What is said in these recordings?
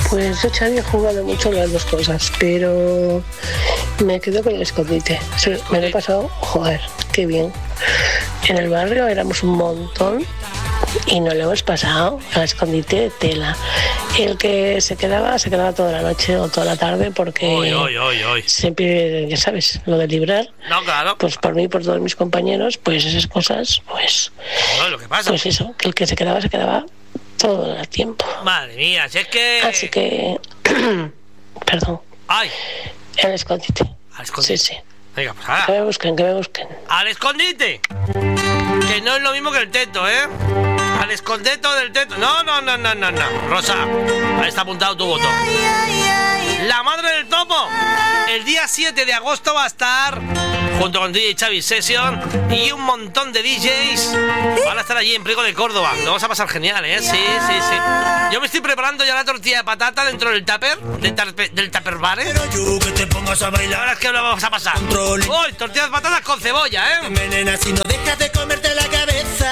Pues yo, Xavi, he jugado mucho las dos cosas, pero me quedo con el escondite. Sí, me lo he pasado, joder, qué bien. En el barrio éramos un montón y nos lo hemos pasado al escondite de tela. El que se quedaba toda la noche o toda la tarde porque siempre, ya sabes, lo de librar. No, claro. Pues por mí y por todos mis compañeros, pues esas cosas, pues... No, lo que pasa. Pues eso, que el que se quedaba todo el tiempo. Madre mía, si es que... Así que... Perdón. ¡Ay! El escondite. Al escondite. Sí. Venga, pues ahora. Que me busquen. ¡Al escondite! Que no es lo mismo que el teto, ¿eh? Al escondeto del teto. No. Rosa, ahí está apuntado tu voto. La madre del topo. El día 7 de agosto va a estar junto con DJ Xavi Session y un montón de DJs. Van a estar allí en Priego de Córdoba. Lo vamos a pasar genial, ¿eh? Sí. Yo me estoy preparando ya la tortilla de patata dentro del tupper, del tupper bar, ¿eh? La verdad es que lo vamos a pasar. Hoy, tortillas de patatas con cebolla, ¿eh? Nena, si no dejas de comerte la cabeza.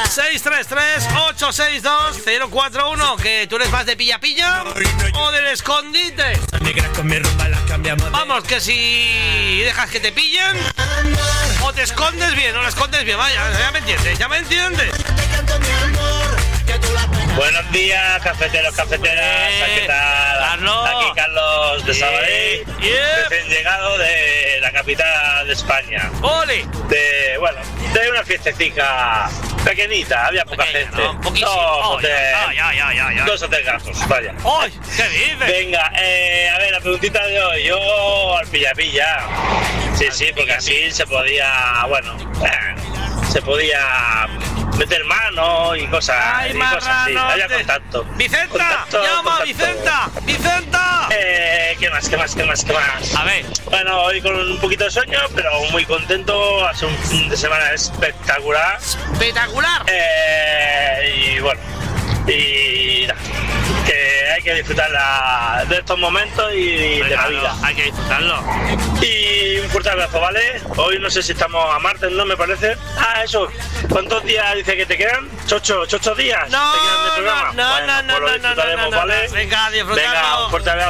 633-862-041. ¿Que tú eres más de pilla-pilla o del escondite? Vamos, que si dejas que te pillen o te escondes bien, no la escondes bien, vaya, ya me entiendes. Buenos días, cafeteros, cafeteras, ¿qué tal? Carlos. Aquí Carlos de Sabadell, recién llegado de la capital de España. ¡Ole! De una fiestecita pequeñita, había poca gente. ¿No? Poquísimo. Dos o tres gatos, vaya. ¡Ay! ¿Qué dices? Venga, a ver, la preguntita de hoy, yo al pilla-pilla. Sí, porque así se podía, meter mano y cosas, ¡Ay, así, había contacto. ¡Vicenta! ¡Llama, Vicenta! ¿Qué más? A ver. Bueno, hoy con un poquito de sueño, pero muy contento, ha sido un fin de semana espectacular. ¡Espectacular! Y nada, que hay que disfrutar de estos momentos y de la vida. Hay que disfrutarlo. Y un fuerte abrazo, ¿vale? Hoy no sé si estamos a martes, ¿no? Me parece. Eso. ¿Cuántos días dice que te quedan? ¿8 días? No, ¿Te quedan de programa? no. ¿Vale? Venga, disfrutarlo. Venga, un fuerte abrazo.